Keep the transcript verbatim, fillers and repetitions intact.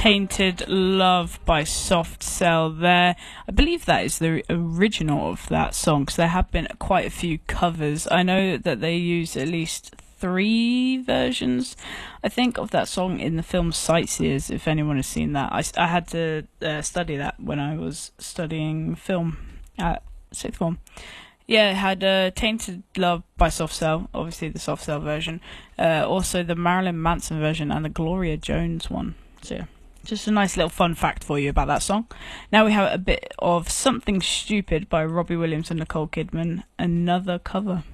Tainted Love by Soft Cell there. I believe that is the original of that song, because there have been quite a few covers. I know that they use at least three versions, I think, of that song in the film Sightseers, if anyone has seen that. I, I had to uh, study that when I was studying film at sixth form. Yeah, it had uh, Tainted Love by Soft Cell, obviously the Soft Cell version, uh, also the Marilyn Manson version and the Gloria Jones one. So yeah, just a nice little fun fact for you about that song. Now we have a bit of Something Stupid by Robbie Williams and Nicole Kidman, another cover.